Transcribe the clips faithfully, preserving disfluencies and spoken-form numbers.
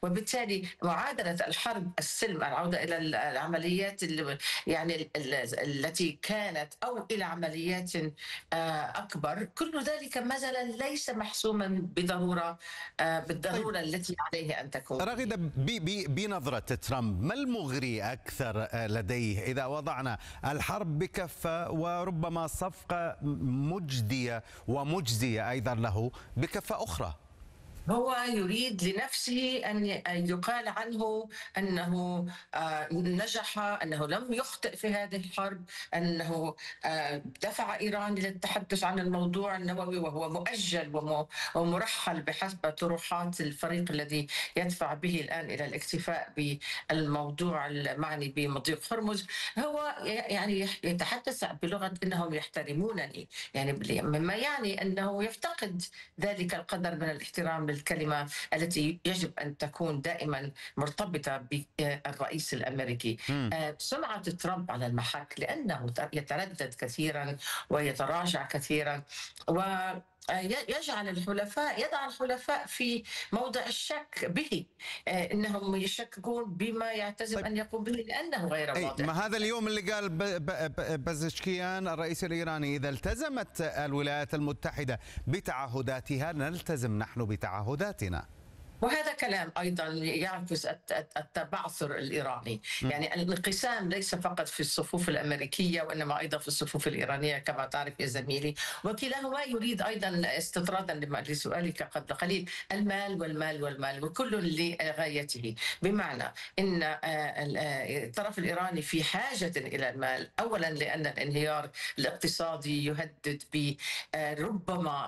وبالتالي معادلة الحرب السلم، العودة إلى ال- العمليات ال- يعني ال- ال- التي كانت أو إلى عمليات آه، أكبر، كل ذلك ما زال ليس محسوما بضرورة، آه، طيب بالضرورة التي عليه أن تكون. راغدة، ب- ب- بنظرة ترامب ما المغري أكثر لديه إذا وضعنا الحرب بكفة وربما صفقة مجدية ومجزية أيضا له بكفة أخرى؟ هو يريد لنفسه أن أن يقال عنه أنه آه، نجح، أنه لم يخطئ في هذه الحرب، أنه آه، دفع إيران للتحدث عن الموضوع النووي وهو مؤجل وم- ومرحل بحسب طروحات الفريق الذي يدفع به الآن إلى الاكتفاء بالموضوع المعني بمضيق هرمز. هو ي- يعني يتحدث بلغة أنهم يحترمونني، يعني مما يعني أنه يفتقد ذلك القدر من الاحترام الكلمة التي يجب أن تكون دائما مرتبطة بالرئيس الأمريكي. مم. آه، سمعة ترامب على المحك لأنه يتردد كثيرا ويتراجع كثيرا، و يجعل الحلفاء يضع الحلفاء في موضع الشك به، آه، انهم يشككون بما يعتزم طيب، ان يقوم به لانه غير أي واضح. ما هذا اليوم اللي قال ب- ب- ب- بزشكيان الرئيس الإيراني إذا التزمت الولايات المتحدة بتعهداتها نلتزم نحن بتعهداتنا. وهذا كلام أيضا يعكس الت- الت- التبعثر الإيراني، يعني الانقسام ليس فقط في الصفوف الأمريكية وإنما أيضا في الصفوف الإيرانية كما تعرف يا زميلي، وكلاهما يريد أيضا استطرادا لما- لسؤالك قبل قليل المال والمال والمال وكل لغايته، بمعنى أن آه، ال- آه، الطرف الإيراني في حاجة إلى المال، أولا لأن الانهيار الاقتصادي يهدد بربما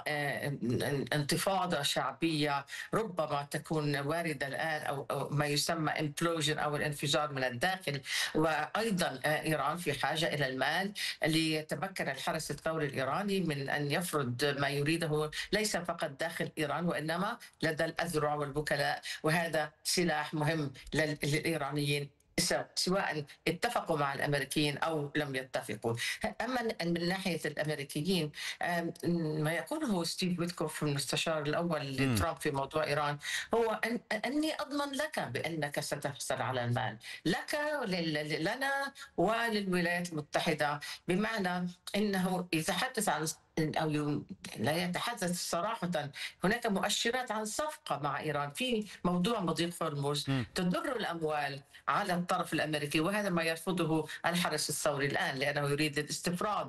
انتفاضة شعبية ربما تكون واردة الآن، أو أو ما يسمى implosion أو الانفجار من الداخل. وأيضا إيران في حاجة إلى المال ليتمكن الحرس الثوري الإيراني من أن يفرض ما يريده ليس فقط داخل إيران وإنما لدى الأذرع والوكلاء، وهذا سلاح مهم لل- للإيرانيين سواء اتفقوا مع الامريكيين او لم يتفقوا. اما من ناحيه الامريكيين، آم، ما يقوله ستيف ويتكوف المستشار الاول مم. لترامب في موضوع ايران هو أن اني اضمن لك بانك ستحصل على المال لك ولل- لنا وللولايات المتحده، بمعنى انه يتحدث عن أو ي- لا يتحدث صراحة. هناك مؤشرات عن صفقة مع إيران في موضوع مضيق هرمز مم. تدر الأموال على الطرف الأمريكي، وهذا ما يرفضه الحرس الثوري الآن لأنه يريد الاستفراد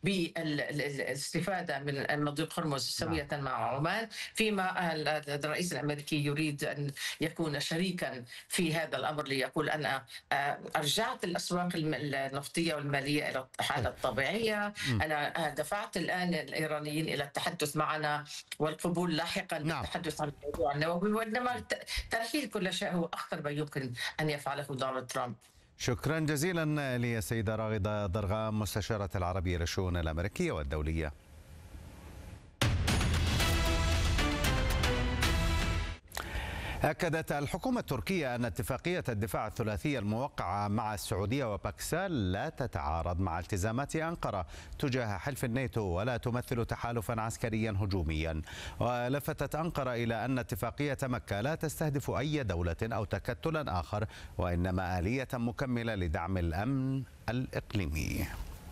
بالاستفادة من مضيق هرمز سوية مع عمان، فيما الرئيس الأمريكي يريد أن يكون شريكا في هذا الأمر ليقول أنا آه، أرجعت الأسواق الم- النفطية والمالية إلى الحالة الطبيعية، مم. أنا آه، دفعت الآن الإيرانيين إلى التحدث معنا والقبول لاحقا نعم. بالتحدث عن الموضوع النووي، وإنما الت- ترحيل كل شيء هو أخطر ما يمكن أن يفعله دونالد ترامب. شكرا جزيلا لي السيدة راغدة ضرغام مستشارة العربية للشؤون الأمريكية والدولية. أكدت الحكومة التركية أن اتفاقية الدفاع الثلاثية الموقعة مع السعودية وباكستان لا تتعارض مع التزامات أنقرة تجاه حلف الناتو ولا تمثل تحالفا عسكريا هجوميا. ولفتت أنقرة إلى أن اتفاقية مكة لا تستهدف أي دولة أو تكتلا آخر وإنما آلية مكملة لدعم الأمن الإقليمي.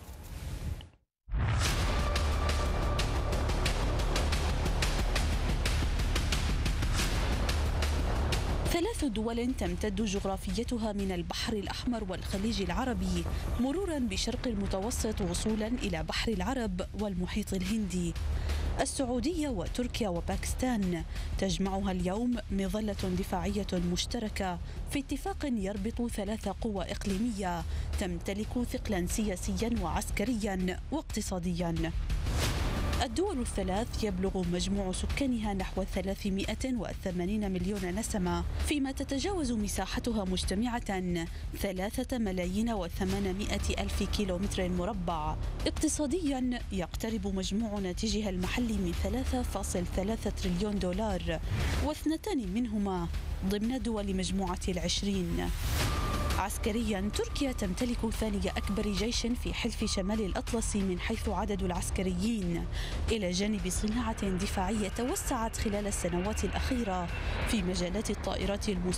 ثلاث دول تمتد جغرافيتها من البحر الأحمر والخليج العربي مرورا بشرق المتوسط وصولا إلى بحر العرب والمحيط الهندي. السعودية وتركيا وباكستان تجمعها اليوم مظلة دفاعية مشتركة في اتفاق يربط ثلاث قوى إقليمية تمتلك ثقلا سياسيا وعسكريا واقتصاديا. الدول الثلاث يبلغ مجموع سكانها نحو ثلاثمائة وثمانين مليون نسمة، فيما تتجاوز مساحتها مجتمعة ثلاثة ملايين وثمانمائة ألف كيلومتر مربع. اقتصاديا يقترب مجموع ناتجها المحلي من ثلاثة فاصلة ثلاثة تريليون دولار، واثنتان منهما ضمن دول مجموعة العشرين. عسكريا تركيا تمتلك ثاني أكبر جيش في حلف شمال الأطلسي من حيث عدد العسكريين، إلى جانب صناعة دفاعية توسعت خلال السنوات الأخيرة في مجالات الطائرات المسلحة